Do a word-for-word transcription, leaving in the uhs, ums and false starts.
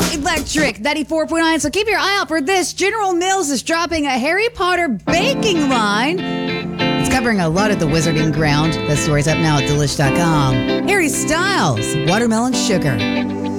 Electric ninety-four point nine. So keep your eye out for this. General Mills is dropping a Harry Potter baking line. It's covering a lot of the wizarding ground. That story's up now at delish dot com. Harry Styles, watermelon sugar.